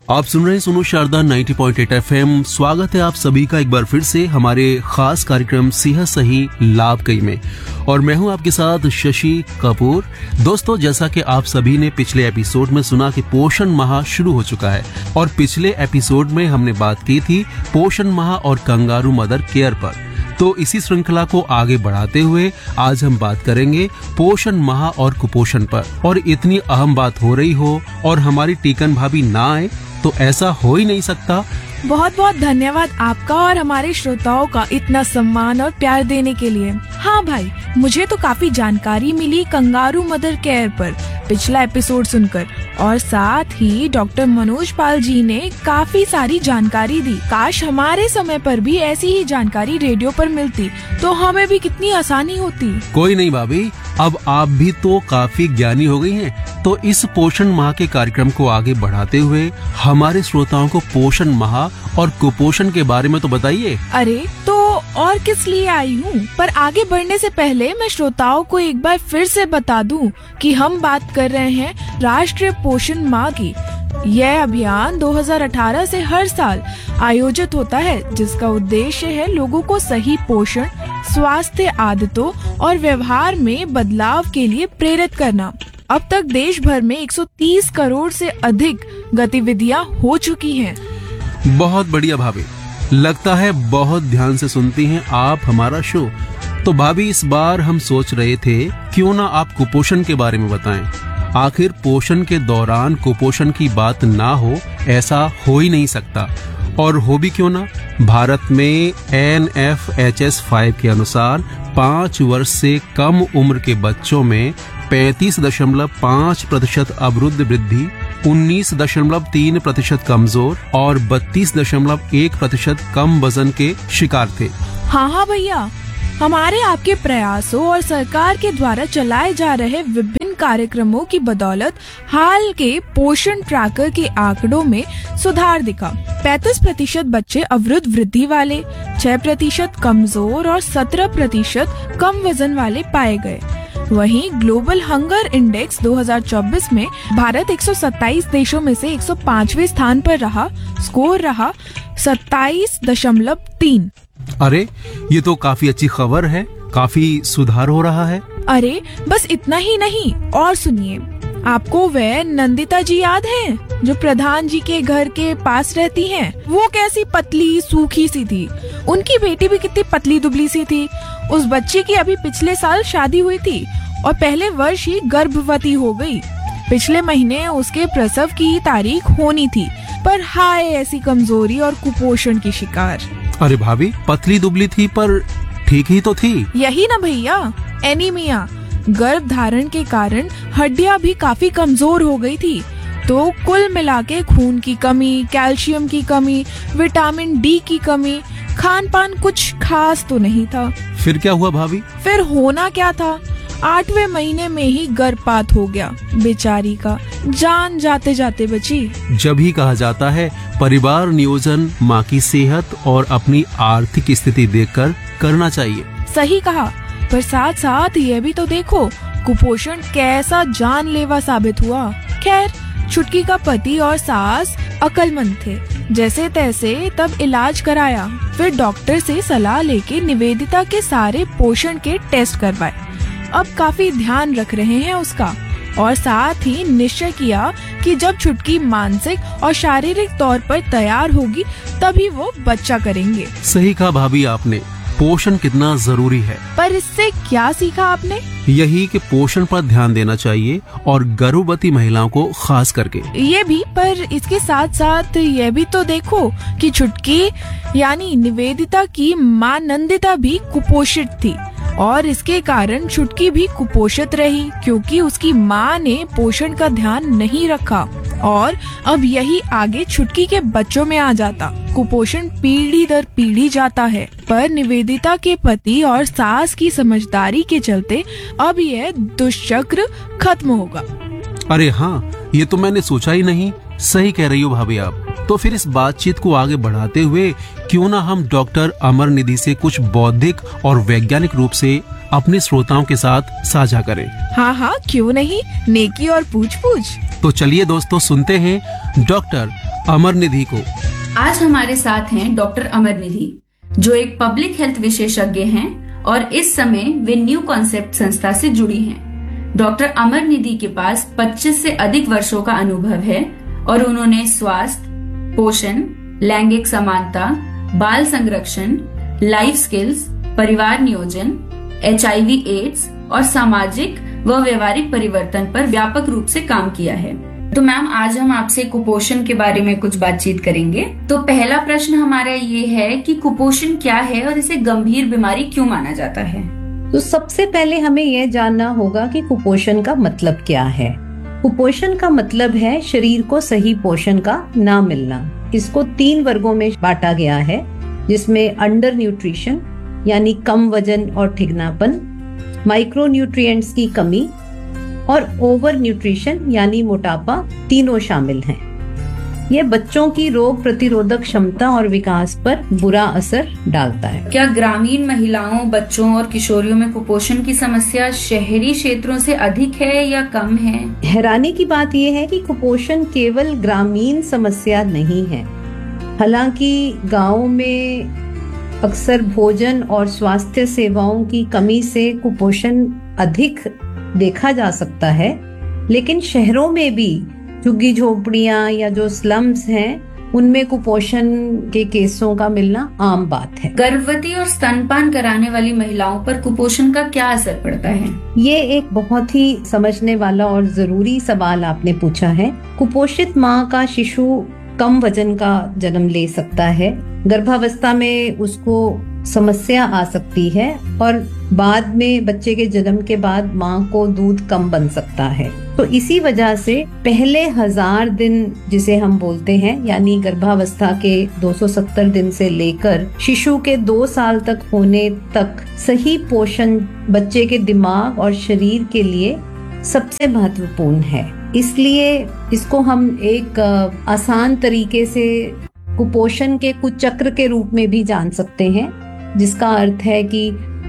आप सुन रहे हैं सुनो शारदा 90.8 FM। स्वागत है आप सभी का एक बार फिर से हमारे खास कार्यक्रम सेहत सही लाभ कई में, और मैं हूं आपके साथ शशि कपूर। दोस्तों, जैसा कि आप सभी ने पिछले एपिसोड में सुना कि पोषण माह शुरू हो चुका है, और पिछले एपिसोड में हमने बात की थी पोषण माह और कंगारू मदर केयर पर। तो इसी श्रृंखला को आगे बढ़ाते हुए आज हम बात करेंगे पोषण माह और कुपोषण पर। और इतनी अहम बात हो रही हो और हमारी टीकन भाभी ना आए तो ऐसा हो ही नहीं सकता। बहुत बहुत धन्यवाद आपका और हमारे श्रोताओं का इतना सम्मान और प्यार देने के लिए। हाँ भाई, मुझे तो काफी जानकारी मिली कंगारू मदर केयर पर पिछला एपिसोड सुनकर, और साथ ही डॉक्टर मनोज पाल जी ने काफी सारी जानकारी दी। काश हमारे समय पर भी ऐसी ही जानकारी रेडियो पर मिलती तो हमें भी कितनी आसानी होती। कोई नहीं भाभी, अब आप भी तो काफी ज्ञानी हो गई हैं। तो इस पोषण माह के कार्यक्रम को आगे बढ़ाते हुए हमारे श्रोताओं को पोषण माह और कुपोषण के बारे में तो बताइए। अरे तो और किस लिए आई हूँ, पर आगे बढ़ने से पहले मैं श्रोताओं को एक बार फिर से बता दूं कि हम बात कर रहे हैं राष्ट्रीय पोषण माह की। यह अभियान 2018 से हर साल आयोजित होता है, जिसका उद्देश्य है लोगों को सही पोषण, स्वास्थ्य आदतों और व्यवहार में बदलाव के लिए प्रेरित करना। अब तक देश भर में 130 करोड़ से अधिक गतिविधियां हो चुकी हैं। बहुत बढ़िया भाभी, लगता है बहुत ध्यान से सुनती हैं आप हमारा शो। तो भाभी, इस बार हम सोच रहे थे क्यों ना आप कुपोषण के बारे में बताएं। आखिर पोषण के दौरान कुपोषण की बात ना हो, ऐसा हो ही नहीं सकता। और हो भी क्यों ना, भारत में NFHS 5 के अनुसार 5 वर्ष से कम उम्र के बच्चों में 35.5% अवरुद्ध वृद्धि, 19.3% कमजोर और 32.1% कम वजन के शिकार थे। हाँ भैया, हमारे आपके प्रयासों और सरकार के द्वारा चलाए जा रहे विभिन्न कार्यक्रमों की बदौलत हाल के पोषण ट्रैकर के आंकड़ों में सुधार दिखा। 35% बच्चे अवरुद्ध वृद्धि वाले, 6% कमजोर और 17% कम वजन वाले पाए गए। वहीं ग्लोबल हंगर इंडेक्स 2024 में भारत 127 देशों में से 105वें स्थान पर रहा। स्कोर रहा 27.3। अरे, ये तो काफी अच्छी खबर है, काफी सुधार हो रहा है। अरे बस इतना ही नहीं, और सुनिए, आपको वह नंदिता जी याद हैं जो प्रधान जी के घर के पास रहती हैं? वो कैसी पतली सूखी सी थी। उनकी बेटी भी कितनी पतली दुबली सी थी। उस बच्ची की अभी पिछले साल शादी हुई थी और पहले वर्ष ही गर्भवती हो गई। पिछले महीने उसके प्रसव की तारीख होनी थी, पर हाय ऐसी कमजोरी और कुपोषण की शिकार। अरे भाभी, पतली दुबली थी पर ठीक ही तो थी। यही ना भैया, एनीमिया। गर्भ धारण के कारण हड्डियां भी काफी कमजोर हो गई थी। तो कुल मिला के खून की कमी, कैल्शियम की कमी, विटामिन डी की कमी, खान पान कुछ खास तो नहीं था। फिर क्या हुआ भाभी? फिर होना क्या था, 8वें महीने में ही गर्भपात हो गया। बेचारी का जान जाते जाते बची। जब ही कहा जाता है परिवार नियोजन माँ की सेहत और अपनी आर्थिक स्थिति देखकर करना चाहिए। सही कहा, पर साथ साथ ये भी तो देखो कुपोषण कैसा जानलेवा साबित हुआ। खैर, छुटकी का पति और सास अक्लमंद थे, जैसे तैसे तब इलाज कराया। फिर डॉक्टर से सलाह लेके निवेदिता के सारे पोषण के टेस्ट करवाए। अब काफी ध्यान रख रहे हैं उसका, और साथ ही निश्चय किया कि जब छुटकी मानसिक और शारीरिक तौर पर तैयार होगी तभी वो बच्चा करेंगे। सही कहा भाभी आपने, पोषण कितना जरूरी है। पर इससे क्या सीखा आपने? यही कि पोषण पर ध्यान देना चाहिए, और गर्भवती महिलाओं को खास करके। ये भी, पर इसके साथ साथ ये भी तो देखो कि छुटकी यानी निवेदिता की मां नंदिता भी कुपोषित थी, और इसके कारण छुटकी भी कुपोषित रही क्योंकि उसकी माँ ने पोषण का ध्यान नहीं रखा। और अब यही आगे छुटकी के बच्चों में आ जाता। कुपोषण पीढ़ी दर पीढ़ी जाता है, पर निवेदिता के पति और सास की समझदारी के चलते अब यह दुष्चक्र खत्म होगा। अरे हाँ, ये तो मैंने सोचा ही नहीं। सही कह रही हो भाभी आप। तो फिर इस बातचीत को आगे बढ़ाते हुए क्यों ना हम डॉक्टर अमर निधि से कुछ बौद्धिक और वैज्ञानिक रूप से अपने श्रोताओं के साथ साझा करें। हाँ, क्यों नहीं, नेकी और पूछ पूछ। तो चलिए दोस्तों, सुनते हैं डॉक्टर अमर निधि को। आज हमारे साथ हैं डॉक्टर अमर निधि, जो एक पब्लिक हेल्थ विशेषज्ञ हैं और इस समय वे न्यू कॉन्सेप्ट संस्था से जुड़ी हैं। डॉक्टर अमर निधि के पास 25 से अधिक वर्षों का अनुभव है और उन्होंने स्वास्थ्य, पोषण, लैंगिक समानता, बाल संरक्षण, लाइफ स्किल्स, परिवार नियोजन, HIV एड्स और सामाजिक व व्यवहारिक परिवर्तन पर व्यापक रूप से काम किया है। तो मैम, आज हम आपसे कुपोषण के बारे में कुछ बातचीत करेंगे। तो पहला प्रश्न हमारा ये है कि कुपोषण क्या है और इसे गंभीर बीमारी क्यों माना जाता है? तो सबसे पहले हमें यह जानना होगा कि कुपोषण का मतलब क्या है। कुपोषण का मतलब है शरीर को सही पोषण का ना मिलना। इसको 3 वर्गों में बांटा गया है, जिसमें अंडर न्यूट्रिशन यानी कम वजन और ठिगनापन, माइक्रो न्यूट्रिएंट्स की कमी और ओवर न्यूट्रिशन यानी मोटापा, तीनों शामिल हैं। ये बच्चों की रोग प्रतिरोधक क्षमता और विकास पर बुरा असर डालता है। क्या ग्रामीण महिलाओं, बच्चों और किशोरियों में कुपोषण की समस्या शहरी क्षेत्रों से अधिक है या कम है? हैरानी की बात यह है कि कुपोषण केवल ग्रामीण समस्या नहीं है। हालांकि गाँव में अक्सर भोजन और स्वास्थ्य सेवाओं की कमी से कुपोषण अधिक देखा जा सकता है, लेकिन शहरों में भी झुग्गी झोपड़ियां या जो स्लम्स हैं, उनमें कुपोषण के केसों का मिलना आम बात है। गर्भवती और स्तनपान कराने वाली महिलाओं पर कुपोषण का क्या असर पड़ता है? ये एक बहुत ही समझने वाला और जरूरी सवाल आपने पूछा है। कुपोषित माँ का शिशु कम वजन का जन्म ले सकता है, गर्भावस्था में उसको समस्या आ सकती है और बाद में बच्चे के जन्म के बाद माँ को दूध कम बन सकता है। तो इसी वजह से पहले 1000 दिन जिसे हम बोलते हैं, यानी गर्भावस्था के 270 दिन से लेकर शिशु के 2 साल तक होने तक सही पोषण बच्चे के दिमाग और शरीर के लिए सबसे महत्वपूर्ण है। इसलिए इसको हम एक आसान तरीके से कुपोषण के कुचक्र के रूप में भी जान सकते हैं, जिसका अर्थ है कि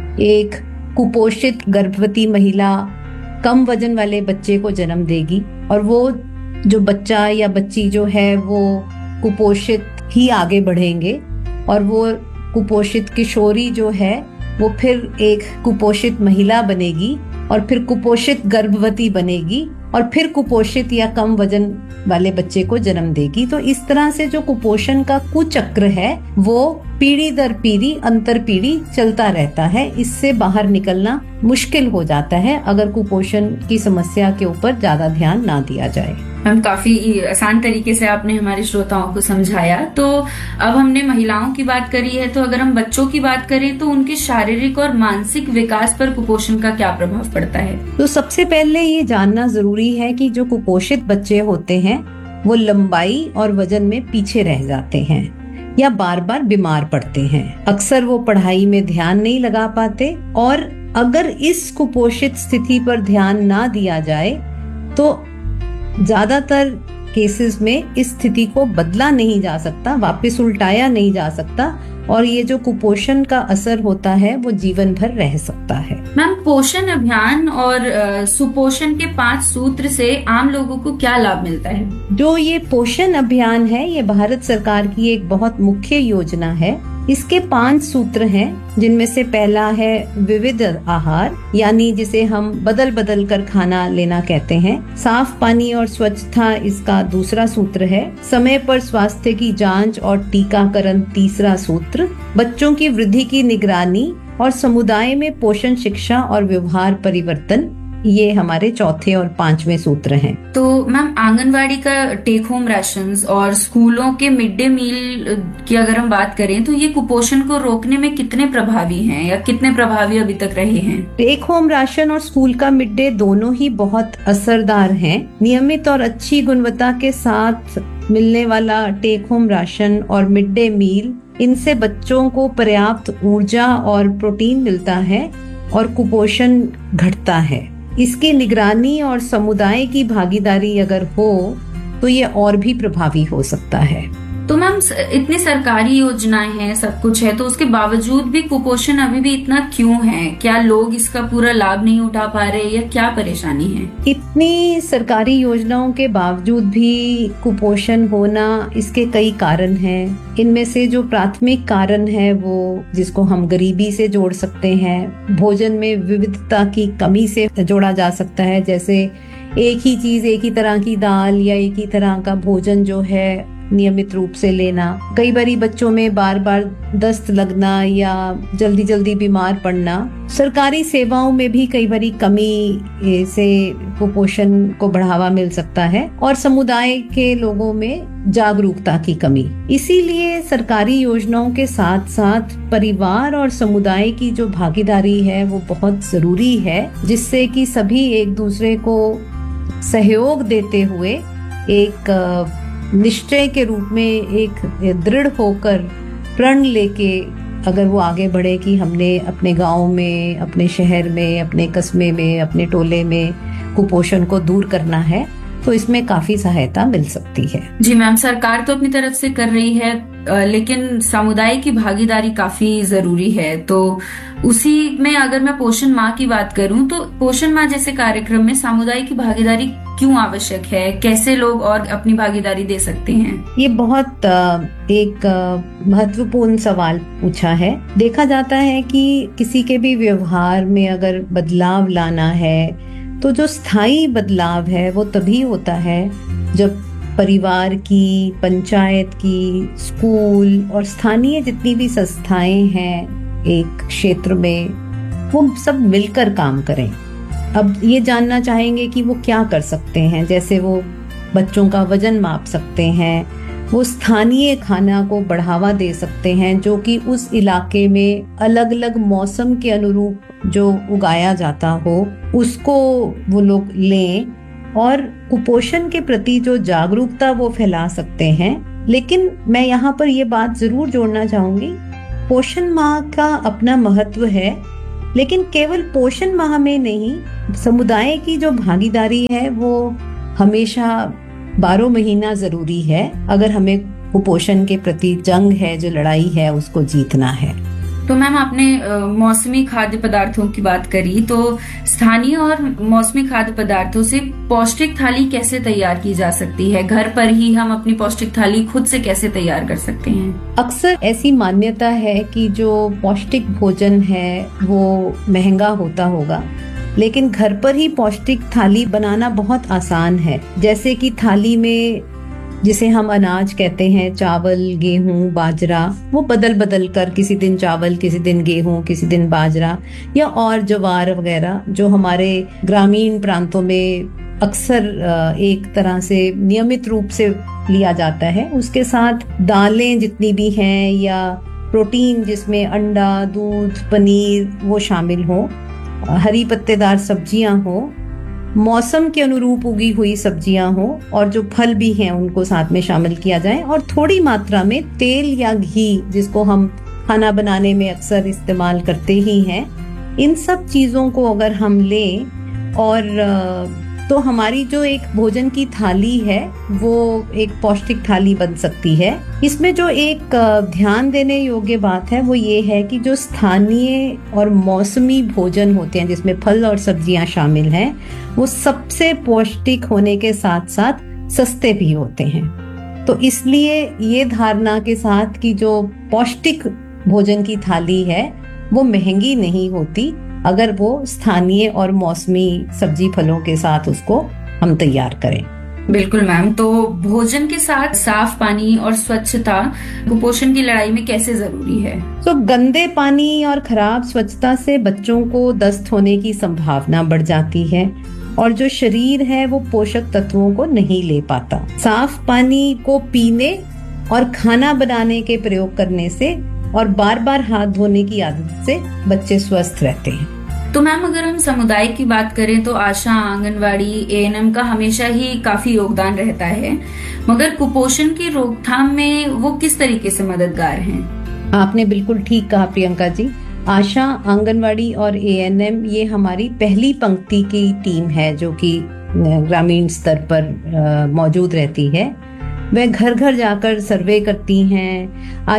एक कुपोषित गर्भवती महिला कम वजन वाले बच्चे को जन्म देगी और वो जो बच्चा या बच्ची जो है वो कुपोषित ही आगे बढ़ेंगे और वो कुपोषित किशोरी जो है वो फिर एक कुपोषित महिला बनेगी और फिर कुपोषित गर्भवती बनेगी और फिर कुपोषित या कम वजन वाले बच्चे को जन्म देगी। तो इस तरह से जो कुपोषण का कुचक्र है वो पीढ़ी दर पीढ़ी, अंतर पीढ़ी चलता रहता है। इससे बाहर निकलना मुश्किल हो जाता है अगर कुपोषण की समस्या के ऊपर ज्यादा ध्यान ना दिया जाए। हम काफी आसान तरीके से आपने हमारे श्रोताओं को समझाया। तो अब हमने महिलाओं की बात करी है, तो अगर हम बच्चों की बात करें तो उनके शारीरिक और मानसिक विकास पर कुपोषण का क्या प्रभाव पड़ता है? तो सबसे पहले ये जानना जरूरी है कि जो कुपोषित बच्चे होते हैं वो लंबाई और वजन में पीछे रह जाते हैं या बार बार बीमार पड़ते हैं। अक्सर वो पढ़ाई में ध्यान नहीं लगा पाते और अगर इस कुपोषित स्थिति पर ध्यान ना दिया जाए तो ज्यादातर केसेस में इस स्थिति को बदला नहीं जा सकता, वापस उल्टाया नहीं जा सकता और ये जो कुपोषण का असर होता है वो जीवन भर रह सकता है। मैम, पोषण अभियान और सुपोषण के 5 सूत्र से आम लोगों को क्या लाभ मिलता है? जो ये पोषण अभियान है ये भारत सरकार की एक बहुत मुख्य योजना है। इसके 5 सूत्र हैं, जिनमें से पहला है विविध आहार, यानी जिसे हम बदल बदल कर खाना लेना कहते हैं। साफ पानी और स्वच्छता इसका दूसरा सूत्र है। समय पर स्वास्थ्य की जांच और टीकाकरण तीसरा सूत्र। बच्चों की वृद्धि की निगरानी और समुदाय में पोषण शिक्षा और व्यवहार परिवर्तन, ये हमारे चौथे और 5वें सूत्र हैं। तो मैम, आंगनवाड़ी का टेक होम राशंस और स्कूलों के मिड डे मील की अगर हम बात करें तो ये कुपोषण को रोकने में कितने प्रभावी हैं या कितने प्रभावी अभी तक रहे हैं? टेक होम राशन और स्कूल का मिड डे दोनों ही बहुत असरदार हैं। नियमित और अच्छी गुणवत्ता के साथ मिलने वाला टेक होम राशन और मिड डे मील, इनसे बच्चों को पर्याप्त ऊर्जा और प्रोटीन मिलता है और कुपोषण घटता है। इसकी निगरानी और समुदाय की भागीदारी अगर हो तो ये और भी प्रभावी हो सकता है। तो मैम इतनी सरकारी योजनाएं हैं, सब कुछ है, तो उसके बावजूद भी कुपोषण अभी भी इतना क्यों है? क्या लोग इसका पूरा लाभ नहीं उठा पा रहे या क्या परेशानी है? इतनी सरकारी योजनाओं के बावजूद भी कुपोषण होना, इसके कई कारण हैं। इनमें से जो प्राथमिक कारण है वो, जिसको हम गरीबी से जोड़ सकते हैं, भोजन में विविधता की कमी से जोड़ा जा सकता है। जैसे एक ही चीज, एक ही तरह की दाल या एक ही तरह का भोजन जो है नियमित रूप से लेना। कई बारी बच्चों में बार बार दस्त लगना या जल्दी जल्दी बीमार पड़ना। सरकारी सेवाओं में भी कई बारी कमी से कुपोषण को बढ़ावा मिल सकता है, और समुदाय के लोगों में जागरूकता की कमी। इसीलिए सरकारी योजनाओं के साथ साथ परिवार और समुदाय की जो भागीदारी है वो बहुत जरूरी है, जिससे कि सभी एक दूसरे को सहयोग देते हुए एक निश्चय के रूप में एक दृढ़ होकर प्रण लेके अगर वो आगे बढ़े कि हमने अपने गांव में, अपने शहर में, अपने कस्बे में, अपने टोले में कुपोषण को दूर करना है, तो इसमें काफी सहायता मिल सकती है। जी मैम, सरकार तो अपनी तरफ से कर रही है, लेकिन समुदाय की भागीदारी काफी जरूरी है। तो उसी में अगर मैं पोषण माह की बात करूं, तो पोषण माह जैसे कार्यक्रम में समुदाय की भागीदारी क्यों आवश्यक है? कैसे लोग और अपनी भागीदारी दे सकते हैं? ये बहुत एक महत्वपूर्ण सवाल पूछा है। देखा जाता है कि किसी के भी व्यवहार में अगर बदलाव लाना है, तो जो स्थायी बदलाव है वो तभी होता है जब परिवार की, पंचायत की, स्कूल और स्थानीय जितनी भी संस्थाएं हैं एक क्षेत्र में, वो सब मिलकर काम करें। अब ये जानना चाहेंगे कि वो क्या कर सकते हैं। जैसे वो बच्चों का वजन माप सकते हैं, वो स्थानीय खाना को बढ़ावा दे सकते हैं जो कि उस इलाके में अलग अलग मौसम के अनुरूप जो उगाया जाता हो उसको वो लोग लें, और कुपोषण के प्रति जो जागरूकता वो फैला सकते हैं। लेकिन मैं यहाँ पर ये बात जरूर जोड़ना चाहूंगी, पोषण माह का अपना महत्व है, लेकिन केवल पोषण माह में नहीं, समुदाय की जो भागीदारी है वो हमेशा 12 महीना जरूरी है अगर हमें कुपोषण के प्रति जंग है, जो लड़ाई है, उसको जीतना है। तो मैम, आपने मौसमी खाद्य पदार्थों की बात करी, तो स्थानीय और मौसमी खाद्य पदार्थों से पौष्टिक थाली कैसे तैयार की जा सकती है? घर पर ही हम अपनी पौष्टिक थाली खुद से कैसे तैयार कर सकते हैं? अक्सर ऐसी मान्यता है कि जो पौष्टिक भोजन है वो महंगा होता होगा, लेकिन घर पर ही पौष्टिक थाली बनाना बहुत आसान है। जैसे कि थाली में, जिसे हम अनाज कहते हैं, चावल, गेहूं, बाजरा, वो बदल बदल कर, किसी दिन चावल, किसी दिन गेहूं, किसी दिन बाजरा या और ज्वार वगैरह, जो हमारे ग्रामीण प्रांतों में अक्सर एक तरह से नियमित रूप से लिया जाता है। उसके साथ दालें जितनी भी हैं या प्रोटीन जिसमें अंडा, दूध, पनीर वो शामिल हो, हरी पत्तेदार सब्जियां हो, मौसम के अनुरूप उगी हुई सब्जियां हो, और जो फल भी हैं उनको साथ में शामिल किया जाए, और थोड़ी मात्रा में तेल या घी, जिसको हम खाना बनाने में अक्सर इस्तेमाल करते ही हैं, इन सब चीजों को अगर हम लें, और तो हमारी जो एक भोजन की थाली है वो एक पौष्टिक थाली बन सकती है। इसमें जो एक ध्यान देने योग्य बात है वो ये है कि जो स्थानीय और मौसमी भोजन होते हैं, जिसमें फल और सब्जियां शामिल हैं, वो सबसे पौष्टिक होने के साथ साथ सस्ते भी होते हैं। तो इसलिए ये धारणा के साथ कि जो पौष्टिक भोजन की थाली है वो महंगी नहीं होती अगर वो स्थानीय और मौसमी सब्जी फलों के साथ उसको हम तैयार करें। बिल्कुल मैम, तो भोजन के साथ साफ पानी और स्वच्छता कुपोषण की लड़ाई में कैसे जरूरी है? तो गंदे पानी और खराब स्वच्छता से बच्चों को दस्त होने की संभावना बढ़ जाती है, और जो शरीर है वो पोषक तत्वों को नहीं ले पाता। साफ पानी को पीने और खाना बनाने के प्रयोग करने से और बार बार हाथ धोने की आदत से बच्चे स्वस्थ रहते हैं। तो मैम, अगर हम समुदाय की बात करें तो आशा, आंगनवाड़ी, एएनएम का हमेशा ही काफी योगदान रहता है, मगर कुपोषण की रोकथाम में वो किस तरीके से मददगार हैं? आपने बिल्कुल ठीक कहा प्रियंका जी। आशा, आंगनवाड़ी और एएनएम ये हमारी पहली पंक्ति की टीम है जो कि ग्रामीण स्तर पर मौजूद रहती है। वह घर घर जाकर सर्वे करती हैं,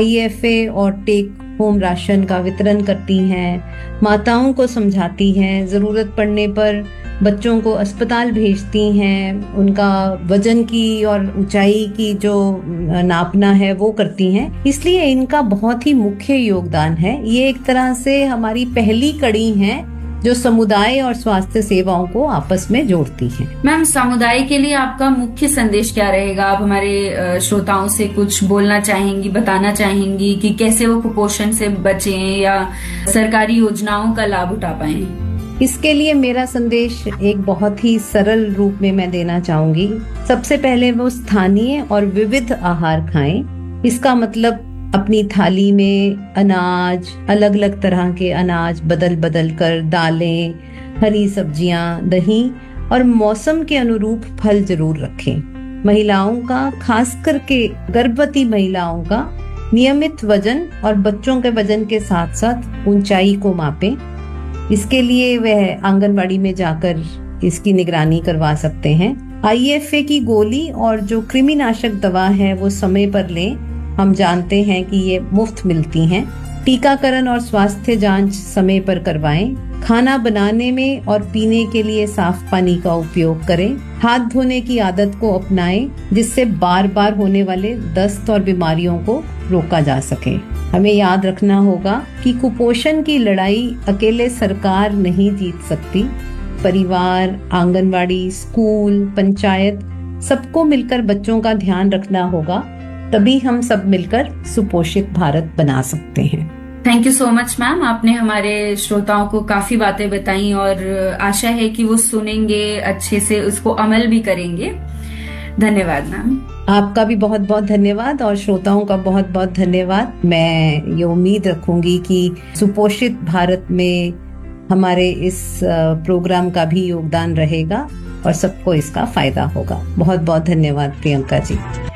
IFA और टेक होम राशन का वितरण करती हैं, माताओं को समझाती हैं, जरूरत पड़ने पर बच्चों को अस्पताल भेजती हैं, उनका वजन की और ऊंचाई की जो नापना है वो करती हैं। इसलिए इनका बहुत ही मुख्य योगदान है। ये एक तरह से हमारी पहली कड़ी है जो समुदाय और स्वास्थ्य सेवाओं को आपस में जोड़ती है। मैम, समुदाय के लिए आपका मुख्य संदेश क्या रहेगा? आप हमारे श्रोताओं से कुछ बोलना चाहेंगी, बताना चाहेंगी कि कैसे वो कुपोषण से बचें या सरकारी योजनाओं का लाभ उठा पाएं? इसके लिए मेरा संदेश एक बहुत ही सरल रूप में मैं देना चाहूंगी। सबसे पहले वो स्थानीय और विविध आहार खाएं। इसका मतलब अपनी थाली में अनाज, अलग अलग तरह के अनाज बदल बदल कर, दालें, हरी सब्जियां, दही और मौसम के अनुरूप फल जरूर रखें। महिलाओं का, खास करके गर्भवती महिलाओं का नियमित वजन और बच्चों के वजन के साथ साथ ऊंचाई को मापें। इसके लिए वह आंगनबाड़ी में जाकर इसकी निगरानी करवा सकते हैं। IFA की गोली और जो कृमिनाशक दवा है वो समय पर लें। हम जानते हैं कि ये मुफ्त मिलती हैं। टीकाकरण और स्वास्थ्य जांच समय पर करवाएं। खाना बनाने में और पीने के लिए साफ पानी का उपयोग करें। हाथ धोने की आदत को अपनाएं, जिससे बार बार होने वाले दस्त और बीमारियों को रोका जा सके। हमें याद रखना होगा कि कुपोषण की लड़ाई अकेले सरकार नहीं जीत सकती। परिवार, आंगनबाड़ी, स्कूल, पंचायत, सबको मिलकर बच्चों का ध्यान रखना होगा। तभी हम सब मिलकर सुपोषित भारत बना सकते हैं। Thank you so much ma'am. आपने हमारे श्रोताओं को काफी बातें बताई और आशा है कि वो सुनेंगे, अच्छे से उसको अमल भी करेंगे। धन्यवाद मैम। आपका भी बहुत बहुत धन्यवाद और श्रोताओं का बहुत बहुत धन्यवाद। मैं ये उम्मीद रखूंगी कि सुपोषित भारत में हमारे इस प्रोग्राम का भी योगदान रहेगा और सबको इसका फायदा होगा। बहुत बहुत धन्यवाद प्रियंका जी।